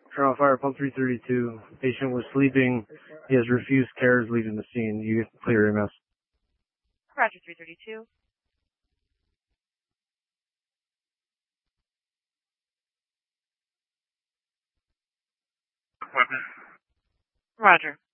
Toronto Fire, pump 332. Patient was sleeping. He has refused care, is leaving the scene. You clear EMS. Roger, 332. Roger.